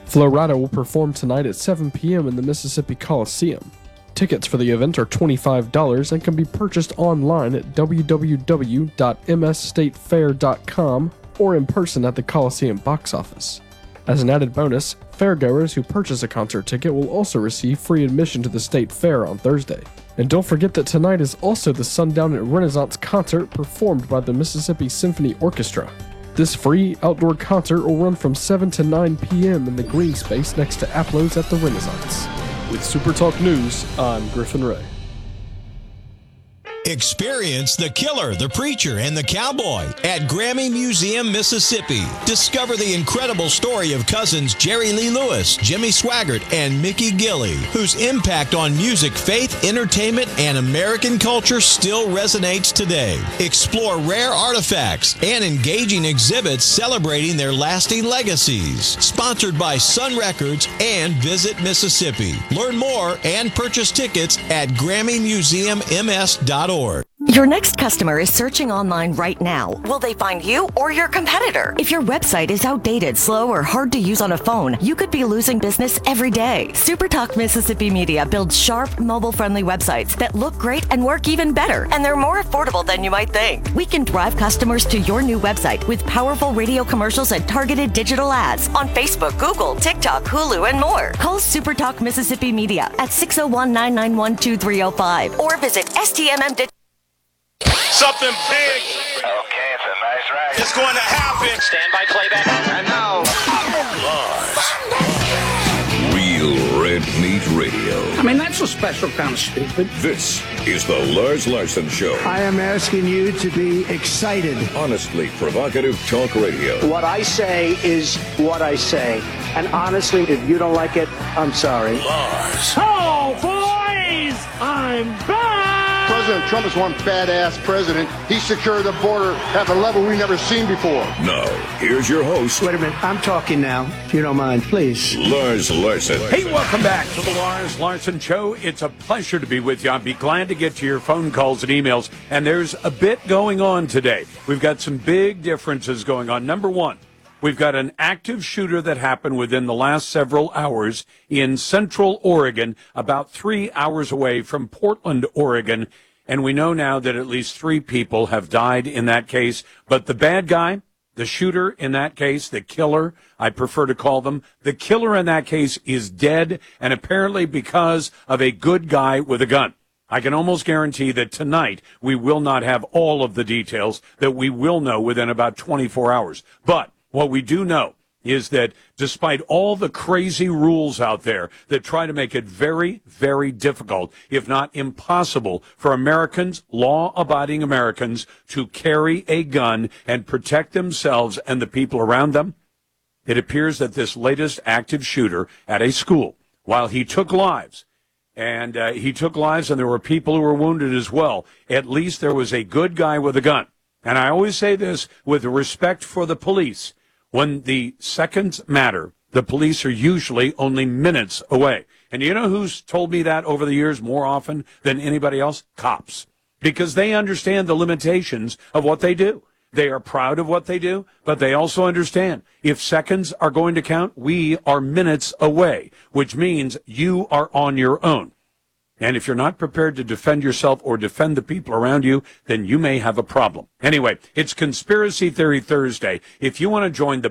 Flo Rida will perform tonight at 7 p.m. in the Mississippi Coliseum. Tickets for the event are $25 and can be purchased online at www.msstatefair.com or in person at the Coliseum box office. As an added bonus, fairgoers who purchase a concert ticket will also receive free admission to the State Fair on Thursday. And don't forget that tonight is also the Sundown at Renaissance concert performed by the Mississippi Symphony Orchestra. This free outdoor concert will run from 7 to 9 p.m. in the green space next to Aplo's at the Renaissance. With Super Talk News, I'm Griffin Ray. Experience the Killer, the Preacher, and the Cowboy at Grammy Museum, Mississippi. Discover the incredible story of cousins Jerry Lee Lewis, Jimmy Swaggart, and Mickey Gilley, whose impact on music, faith, entertainment, and American culture still resonates today. Explore rare artifacts and engaging exhibits celebrating their lasting legacies. Sponsored by Sun Records and Visit Mississippi. Learn more and purchase tickets at GrammyMuseumMS.org. Your next customer is searching online right now. Will they find you or your competitor? If your website is outdated, slow, or hard to use on a phone, you could be losing business every day. SuperTalk Mississippi Media builds sharp, mobile-friendly websites that look great and work even better, and they're more affordable than you might think. We can drive customers to your new website with powerful radio commercials and targeted digital ads on Facebook, Google, TikTok, Hulu, and more. Call SuperTalk Mississippi Media at 601-991-2305 or visit STMM. Something big. Okay, it's a nice ride. It's going to happen. Stand by playback. And now, Real Red Meat Radio. I mean, that's a special kind of stupid. This is the Lars Larson Show. I am asking you to be excited. Honestly provocative talk radio. What I say is what I say. And honestly, if you don't like it, I'm sorry. Lars. Oh, boys! I'm back! President Trump is one badass president. He secured the border at a level we've never seen before. Now, here's your host. Wait a minute, I'm talking now, if you don't mind, please. Lars Larson. Hey, welcome back to the Lars Larson Show. It's a pleasure to be with you. I'll be glad to get to your phone calls and emails. And there's a bit going on today. We've got some big differences going on. Number one, we've got an active shooter that happened within the last several hours in Central Oregon, about 3 hours away from Portland, Oregon. And we know now that at least 3 people have died in that case. But the bad guy, the shooter in that case, the killer, I prefer to call them, the killer in that case is dead, and apparently because of a good guy with a gun. I can almost guarantee that tonight we will not have all of the details that we will know within about 24 hours. But what we do know is that despite all the crazy rules out there that try to make it very, very difficult, if not impossible, for Americans, law-abiding Americans, to carry a gun and protect themselves and the people around them, it appears that this latest active shooter at a school, while he took lives, and there were people who were wounded as well, at least there was a good guy with a gun. And I always say this with respect for the police. When the seconds matter, the police are usually only minutes away. And you know who's told me that over the years more often than anybody else? Cops. Because they understand the limitations of what they do. They are proud of what they do, but they also understand if seconds are going to count, we are minutes away, which means you are on your own. And if you're not prepared to defend yourself or defend the people around you, then you may have a problem. Anyway, it's Conspiracy Theory Thursday. If you want to join the